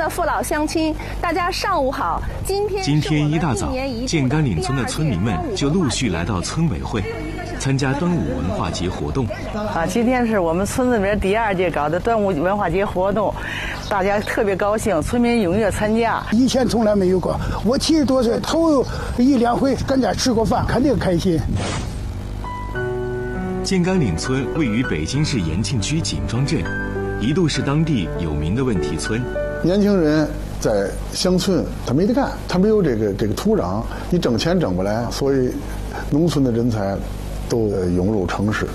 的父老乡亲，大家上午好。今天一大早，建甘岭村的村民们就陆续来到村委会，参加端午文化节活动。 今天是我们村子里面第2届搞的端午文化节活动，大家特别高兴，村民踊跃参加。 以前从来没有过，我70多岁头1、2回跟家吃过饭，肯定开心。 建甘岭村位于北京市延庆区锦庄镇，一度是当地有名的问题村。 年轻人在乡村他没得干，他没有这个土壤，你挣钱挣不来，所以农村的人才都涌入城市。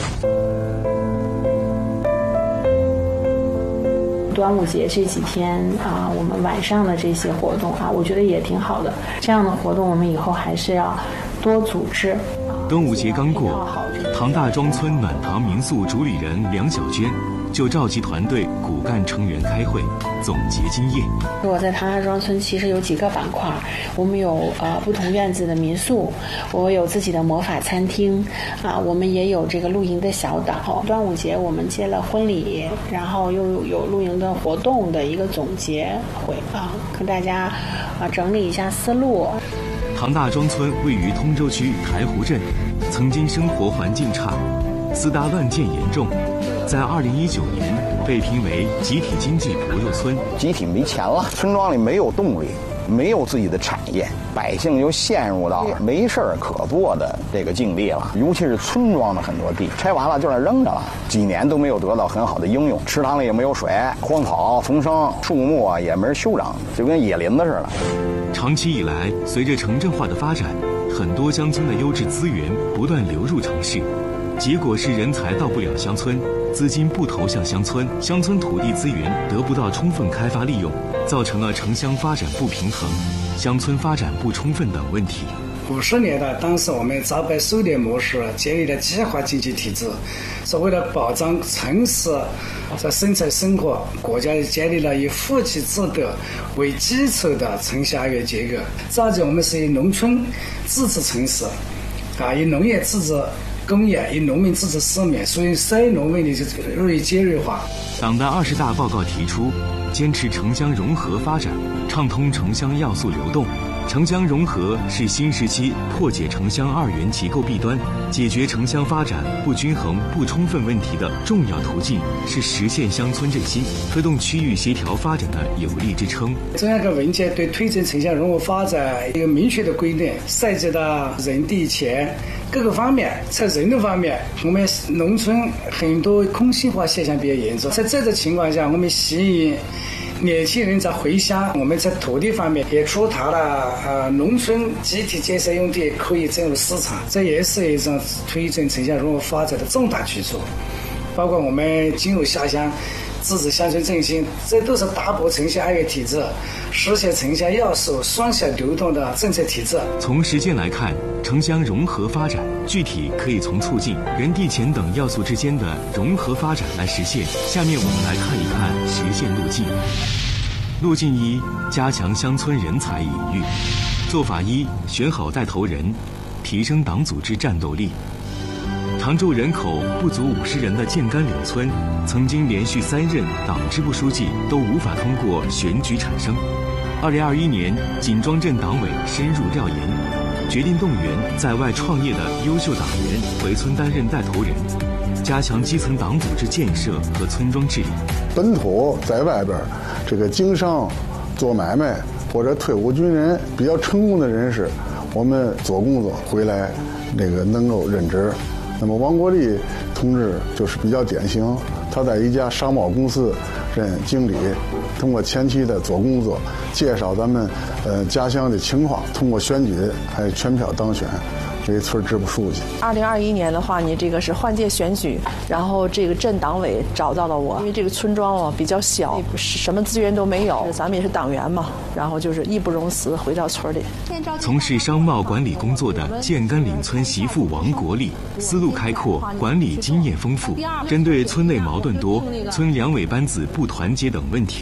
端午节这几天我们晚上的这些活动我觉得也挺好的。这样的活动我们以后还是要多组织。 端午节刚过，唐大庄村暖堂民宿主理人梁小娟就召集团队骨干成员开会，总结经验。 我在唐大庄村其实有几个板块，我们有不同院子的民宿，我有自己的魔法餐厅我们也有这个露营的小岛。端午节我们接了婚礼，然后又有露营的活动的一个总结会跟大家整理一下思路。 唐大庄村位于通州区台湖镇，曾经生活环境差，私搭乱建严重，在2019年被评为集体经济薄弱村。 集体没钱了，村庄里没有动力，没有自己的产业，百姓就陷入到没事儿可做的这个境地了。尤其是村庄的很多地拆完了就那扔着了，几年都没有得到很好的应用，池塘里也没有水，荒草丛生，树木也没人修整，就跟野林子似的。 长期以来，随着城镇化的发展，很多乡村的优质资源不断流入城市，结果是人才到不了乡村，资金不投向乡村，乡村土地资源得不到充分开发利用，造成了城乡发展不平衡、乡村发展不充分等问题。 50年代，当时我们照搬收电模式，建立了计划经济体制，是为了保障城市的生产生活，国家建立了以户籍制度为基础的城乡合结构。早期我们是以农村自治城市以农业自治工业，以农民自治市民，所以省农问题就日益尖锐化。 党的20大报告提出，坚持城乡融合发展，畅通城乡要素流动。城乡融合是新时期破解城乡2元结构弊端、解决城乡发展不均衡不充分问题的重要途径，是实现乡村振兴、推动区域协调发展的有力支撑。 这样一个文件对推进城乡融合发展有明确的规定，涉及到人地钱各个方面。在人的方面，我们农村很多空心化现象比较严重，在这种情况下，我们吸引年轻人在回乡。我们在土地方面也出台了农村集体建设用地可以进入市场，这也是一种推进城乡融合发展的重大举措。包括我们进入下乡、支持乡村振兴，这都是打破城乡2元体制，实现城乡要素双向流动的政策体制。 从实践来看，城乡融合发展具体可以从促进人地钱等要素之间的融合发展来实现。下面我们来看一看实现路径。路径1：加强乡村人才引育。做法1：选好带头人，提升党组织战斗力。常住人口不足50人的建甘岭村，曾经连续3任党支部书记都无法通过选举产生。2021年，锦庄镇党委深入调研，决定动员在外创业的优秀党员回村担任带头人，加强基层党组织建设和村庄治理。 本土在外边这个经商、做买卖或者退伍军人比较成功的人士，我们做工作回来能够任职。那么王国立同志就是比较典型，他在一家商贸公司任经理，通过前期的做工作，介绍咱们家乡的情况，通过选举还全票当选这村支部书记。 2021年的话，你这个是换届选举，然后这个镇党委找到了我，因为这个村庄比较小，什么资源都没有，咱们也是党员嘛，然后就是义不容辞回到村里。 从事商贸管理工作的建甘岭村媳妇王国立，思路开阔，管理经验丰富，针对村内矛盾多、村两委班子不团结等问题，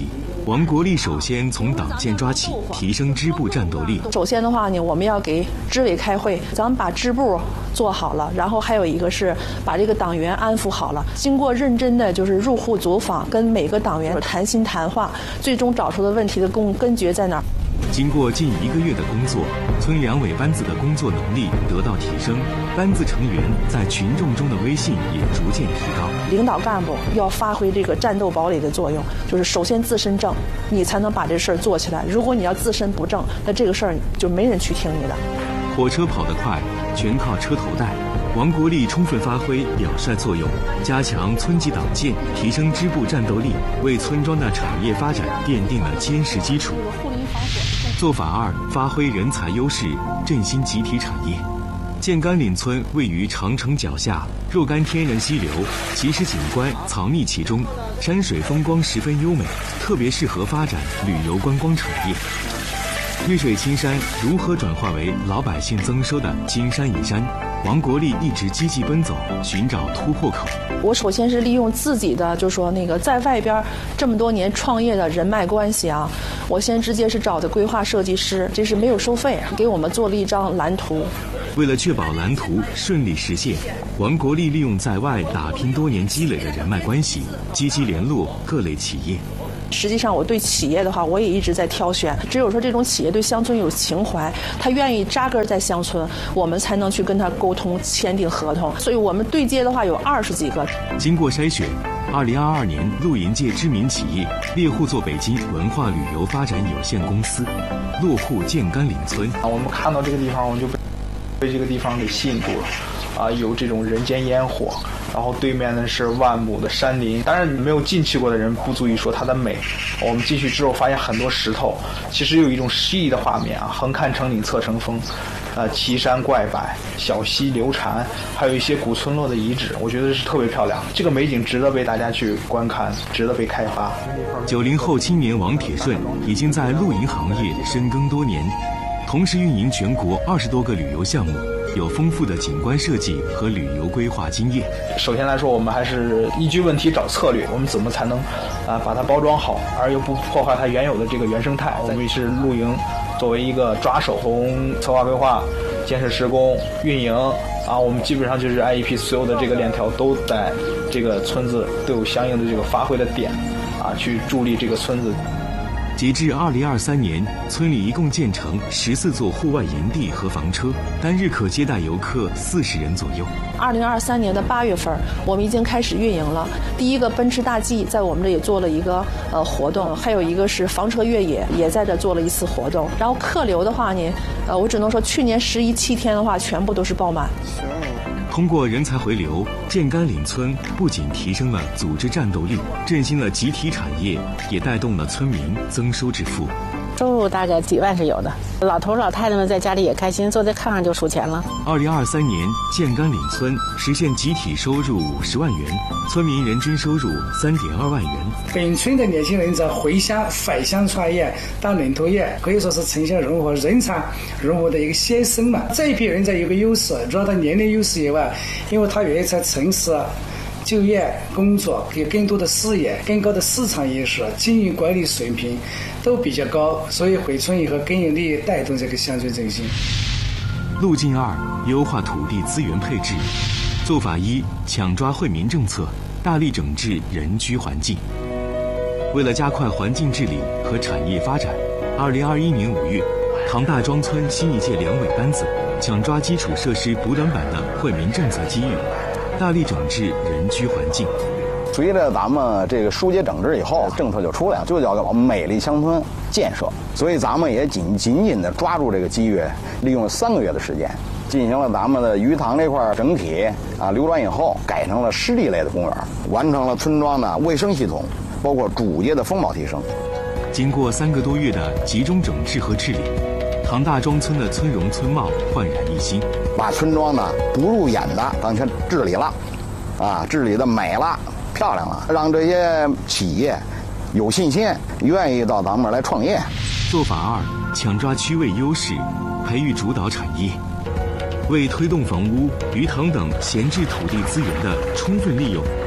王国立首先从党建抓起，提升支部战斗力。 首先的话呢，我们要给支委开会，咱们把支部做好了，然后还有一个是把这个党员安抚好了。经过认真的就是入户走访，跟每个党员谈心谈话，最终找出的问题的根结在哪儿。 经过近1个月的工作，村两委班子的工作能力得到提升，班子成员在群众中的威信也逐渐提高。 领导干部要发挥这个战斗堡垒的作用，就是首先自身正，你才能把这事儿做起来。如果你要自身不正，那这个事儿就没人去听你的。 火车跑得快，全靠车头带。王国立充分发挥表率作用，加强村级党建，提升支部战斗力，为村庄的产业发展奠定了坚实基础。做法2：发挥人才优势，振兴集体产业。箭杆岭村位于长城脚下，若干天然溪流，奇石景观藏匿其中，山水风光十分优美，特别适合发展旅游观光产业。绿水青山如何转化为老百姓增收的金山银山？王国立一直积极奔走，寻找突破口。 我首先是利用自己的，就是说那个在外边这么多年创业的人脉关系啊，我先直接是找的规划设计师，这是没有收费，给我们做了一张蓝图。 为了确保蓝图顺利实现，王国立利用在外打拼多年积累的人脉关系，积极联络各类企业。 实际上我对企业的话，我也一直在挑选，只有说这种企业对乡村有情怀，他愿意扎根在乡村，我们才能去跟他沟通签订合同。所以我们对接的话有20几个。 经过筛选，2022年露营界知名企业猎户座北京文化旅游发展有限公司落户箭杆岭村。 我们看到这个地方，我们就被这个地方给吸引住了，有这种人间烟火，然后对面呢是万亩的山林。当然没有进去过的人不足以说它的美。我们进去之后发现很多石头，其实有一种诗意的画面啊，横看成岭侧成峰，奇山怪柏，小溪流潺，还有一些古村落的遗址，我觉得是特别漂亮。这个美景值得被大家去观看，值得被开发。 90后青年王铁顺已经在露营行业深耕多年，同时运营全国20多个旅游项目，有丰富的景观设计和旅游规划经验。 首先来说，我们还是依据问题找策略，我们怎么才能把它包装好，而又不破坏它原有的这个原生态。我们是露营作为一个抓手，从策划规划、建设施工、运营我们基本上就是 IEP 所有的这个链条都在这个村子都有相应的这个发挥的点去助力这个村子。 截至2023年，村里一共建成14座户外营地和房车，单日可接待游客40人左右。 2023年的8月份，我们已经开始运营了。第一个奔驰大 G 在我们这也做了一个活动，还有一个是房车越野也在这做了一次活动。然后客流的话呢，我只能说去年11、7天的话，全部都是爆满。 通过人才回流，箭杆岭村不仅提升了组织战斗力，振兴了集体产业，也带动了村民增收致富。 收入大概几万是有的，老头老太太们在家里也开心，坐在炕上就数钱了。 2023年，箭杆岭村实现集体收入50万元，村民人均收入3.2万元。 本村的年轻人在回乡返乡创业当领头业，可以说是城乡融合、人才融合的一个先声嘛。这一批人在有个优势，除了他年龄优势以外，因为他愿意在城市就业工作，有更多的视野、更高的市场意识、经营管理水平都比较高，所以回村以后更有利于带动这个乡村振兴。 路径2：优化土地资源配置。做法1：抢抓惠民政策，大力整治人居环境。为了加快环境治理和产业发展，2021年5月，唐大庄村新一届两委班子抢抓基础设施补短板的惠民政策机遇，大力整治人居环境。 随着咱们这个疏解整治以后，政策就出来了，就叫我们美丽乡村建设。所以咱们也紧紧地抓住这个机遇，利用了3个月的时间，进行了咱们的鱼塘这块整体流转以后，改成了湿地类的公园，完成了村庄的卫生系统，包括主街的风貌提升。 经过3个多月的集中整治和治理，唐大庄村的村容村貌焕然一新， 把村庄呢不入眼的咱全治理了，治理的美了、漂亮了，让这些企业有信心，愿意到咱们这儿来创业。 做法2：抢抓区位优势，培育主导产业。为推动房屋、鱼塘等闲置土地资源的充分利用，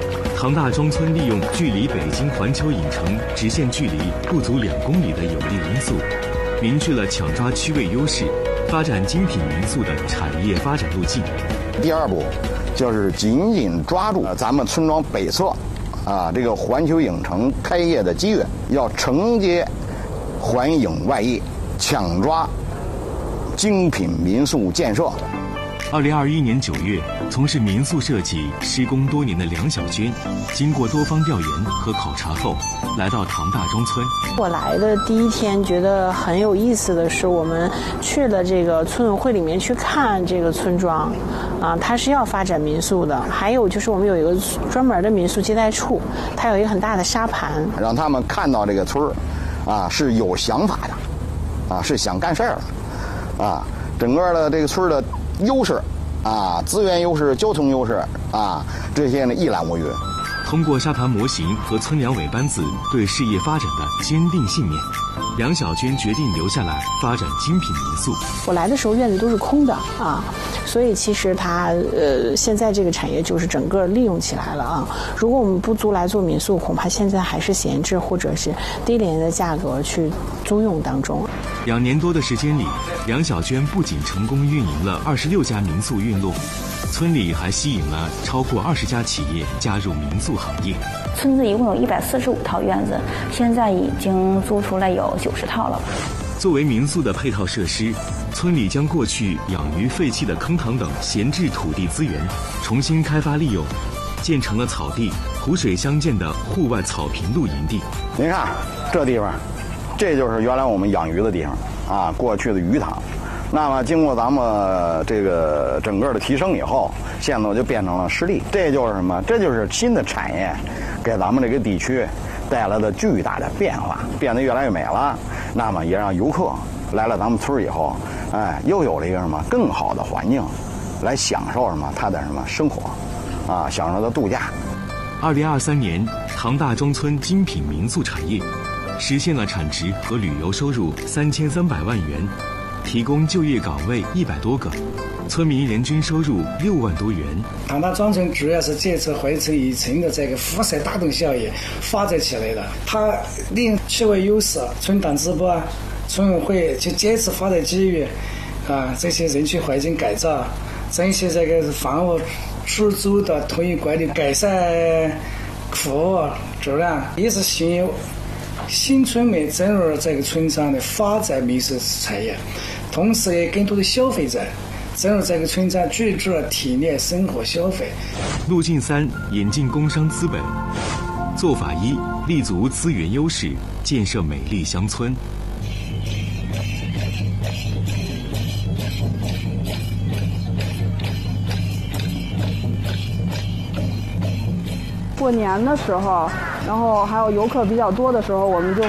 唐大庄村利用距离北京环球影城直线距离不足2公里的有利因素，明确了抢抓区位优势、发展精品民宿的产业发展路径。 第二步就是紧紧抓住咱们村庄北侧这个环球影城开业的机遇，要承接环影外业，抢抓精品民宿建设。 2021年9月，从事民宿设计施工多年的梁小娟，经过多方调研和考察后，来到唐大庄村。 我来的第一天觉得很有意思的是，我们去了这个村委会里面去看这个村庄，它是要发展民宿的。还有就是我们有一个专门的民宿接待处，它有一个很大的沙盘， 让他们看到这个村是有想法的，是想干事儿的，整个的这个村的优势资源优势、交通优势这些呢一览无余。 通过沙盘模型和村两委班子对事业发展的坚定信念，梁小娟决定留下来发展精品民宿。 我来的时候院子都是空的所以其实它现在这个产业就是整个利用起来了如果我们不租来做民宿，恐怕现在还是闲置或者是低廉的价格去租用当中。 2年多的时间里，梁小娟不仅成功运营了26家民宿运落，村里还吸引了超过20家企业加入民宿行业。 村子一共有145套院子，现在已经租出来有90套了。 作为民宿的配套设施，村里将过去养鱼废弃的坑塘等闲置土地资源重新开发利用，建成了草地、湖水相间的户外草坪露营地。 您看这地方，这就是原来我们养鱼的地方过去的鱼塘。那么经过咱们这个整个的提升以后，现在就变成了湿地。这就是什么？这就是新的产业给咱们这个地区带来的巨大的变化，变得越来越美了。那么也让游客来了咱们村以后，又有了一个什么更好的环境，来享受什么他的什么生活享受的度假。 2023年，唐大庄村精品民宿产业实现了产值和旅游收入3300万元，提供就业岗位100多个，村民人均收入6万多元。 唐大庄村主要是借助环球影城的这个辐射大动效应发展起来的。它利用区位优势，村党支部村委会去坚持发展机遇这些人群环境改造，这些这个房屋出租的统一管理，改善服务质量，也是吸引新村民进入这个村庄的发展民宿产业，同时也更多的消费者进入这个村庄居住、体验生活、消费。 路径3：引进工商资本。做法1：立足资源优势，建设美丽乡村。 过年的时候，然后还有游客比较多的时候，我们就